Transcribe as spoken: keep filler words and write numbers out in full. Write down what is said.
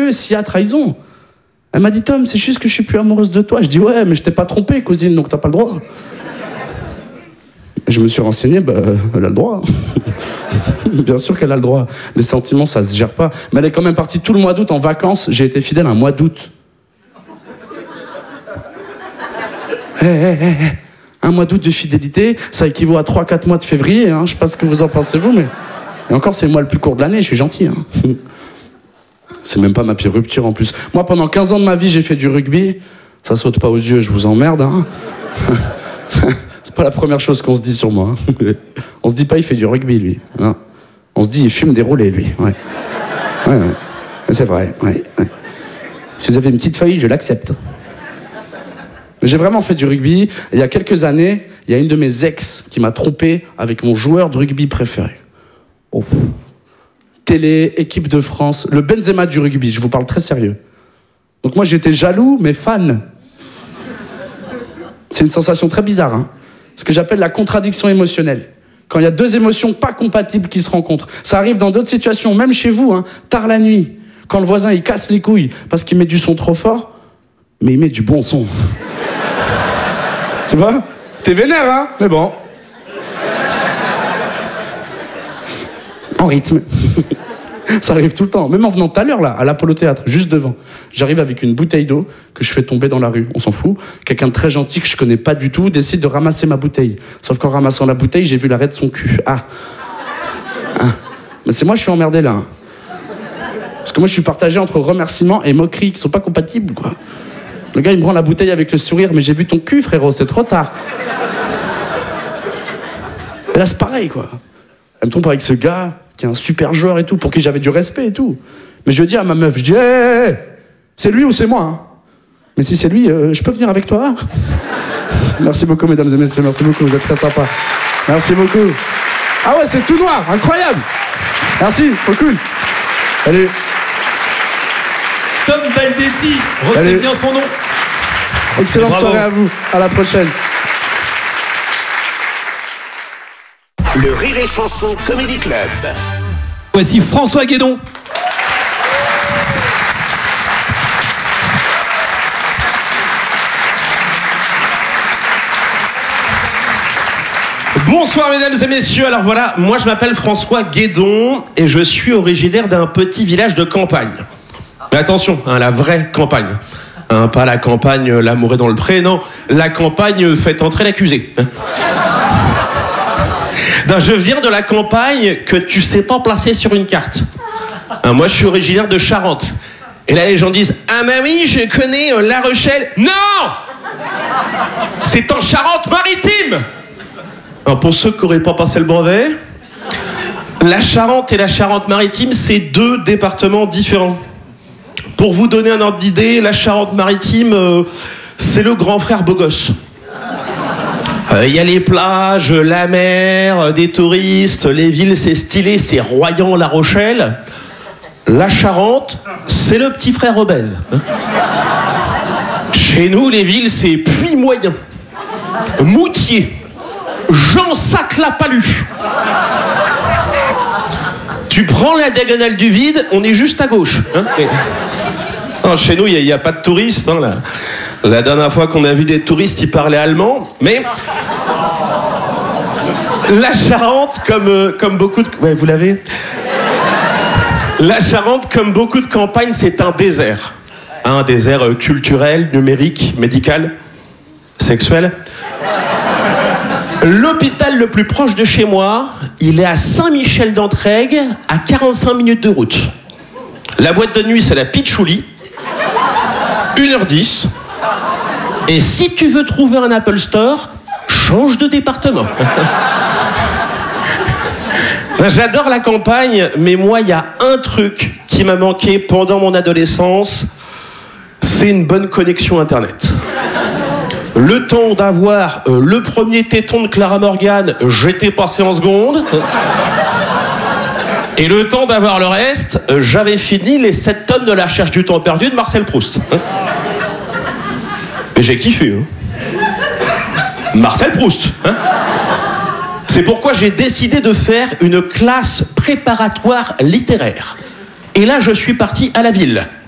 mieux s'il y a trahison. Elle m'a dit, Tom, c'est juste que je suis plus amoureuse de toi. Je dis, ouais, mais je t'ai pas trompé, cousine, donc t'as pas le droit. Et je me suis renseigné, bah, elle a le droit. Bien sûr qu'elle a le droit. Les sentiments, ça se gère pas. Mais elle est quand même partie tout le mois d'août en vacances. J'ai été fidèle un mois d'août. Hé, hé, hé, hé. Un mois d'août de fidélité, ça équivaut à trois quatre mois de février. Hein. Je sais pas ce que vous en pensez, vous, mais... Et encore, c'est le mois le plus court de l'année, je suis gentil. Hein. C'est même pas ma pire rupture en plus. Moi, pendant quinze ans de ma vie, j'ai fait du rugby. Ça saute pas aux yeux, je vous emmerde. Hein. C'est pas la première chose qu'on se dit sur moi. Hein. On se dit pas, il fait du rugby, lui. Non. On se dit, il fume des roulés, lui. Ouais. Ouais, ouais. C'est vrai. Ouais, ouais. Si vous avez une petite feuille, je l'accepte. Mais j'ai vraiment fait du rugby. Et il y a quelques années, il y a une de mes ex qui m'a trompé avec mon joueur de rugby préféré. Oh. Télé, équipe de France, le Benzema du rugby, je vous parle très sérieux. Donc moi j'étais jaloux, mais fan. C'est une sensation très bizarre, hein. Ce que j'appelle la contradiction émotionnelle. Quand il y a deux émotions pas compatibles qui se rencontrent. Ça arrive dans d'autres situations, même chez vous, hein, tard la nuit. Quand le voisin il casse les couilles parce qu'il met du son trop fort, mais il met du bon son. Tu vois? T'es vénère, hein? Mais bon. En rythme. Ça arrive tout le temps. Même en venant tout à l'heure, là, à l'Apollo Théâtre, juste devant. J'arrive avec une bouteille d'eau que je fais tomber dans la rue. On s'en fout. Quelqu'un de très gentil que je connais pas du tout décide de ramasser ma bouteille. Sauf qu'en ramassant la bouteille, j'ai vu l'arrêt de son cul. Ah. Ah. Mais c'est moi, je suis emmerdé, là. Parce que moi, je suis partagé entre remerciements et moqueries qui sont pas compatibles, quoi. Le gars, il me rend la bouteille avec le sourire. Mais j'ai vu ton cul, frérot, c'est trop tard. Et là, c'est pareil, quoi. Elle me trompe avec ce gars qui est un super joueur et tout, pour qui j'avais du respect et tout. Mais je dis à ma meuf, je dis, hey, hey, c'est lui ou c'est moi, hein. Mais si c'est lui, euh, je peux venir avec toi? Merci beaucoup, mesdames et messieurs, merci beaucoup, vous êtes très sympas. Merci beaucoup. Ah ouais, c'est tout noir, incroyable. Merci, trop cool. Allez. Tom Baldetti, retenez bien son nom. Excellente soirée à vous, à la prochaine. Le Rire et Chanson Comedy Club. Voici François Guédon. Bonsoir mesdames et messieurs, alors voilà, moi je m'appelle François Guédon et je suis originaire d'un petit village de campagne. Mais attention, hein, la vraie campagne. Hein, pas la campagne, l'amour est dans le pré, non. La campagne, faites entrer l'accusé. Non, je viens de la campagne que tu sais pas placer sur une carte. Hein, moi je suis originaire de Charente. Et là les gens disent, ah mamie, je connais euh, La Rochelle. Non! C'est en Charente-Maritime! Alors, pour ceux qui n'auraient pas passé le brevet, la Charente et la Charente-Maritime, c'est deux départements différents. Pour vous donner un ordre d'idée, la Charente-Maritime, euh, c'est le grand frère beau gosse. Il euh, y a les plages, la mer, euh, des touristes, les villes, c'est stylé, c'est Royan, La Rochelle. La Charente, c'est le petit frère obèse. Chez nous, les villes, c'est Puy-Moyen, Moutier, Jean-Sac-la-Palu. Tu prends la diagonale du vide, on est juste à gauche. Hein. Non, chez nous, il n'y a, a pas de touristes. Hein, là. La dernière fois qu'on a vu des touristes, ils parlaient allemand. Mais la Charente, comme, euh, comme beaucoup de... Ouais, vous l'avez ? La Charente, comme beaucoup de campagnes, c'est un désert. Un désert euh, culturel, numérique, médical, sexuel. L'hôpital le plus proche de chez moi, il est à Saint-Michel-d'Entraigues, à quarante-cinq minutes de route. La boîte de nuit, c'est la Pitchouli. une heure dix. Et si tu veux trouver un Apple Store, change de département. J'adore la campagne, mais moi, il y a un truc qui m'a manqué pendant mon adolescence, c'est une bonne connexion Internet. Le temps d'avoir euh, le premier téton de Clara Morgan, j'étais passé en seconde. Et le temps d'avoir le reste, euh, j'avais fini les sept tonnes de La Recherche du temps perdu de Marcel Proust. Mais j'ai kiffé. Hein. Marcel Proust. Hein. C'est pourquoi j'ai décidé de faire une classe préparatoire littéraire. Et là, je suis parti à la ville.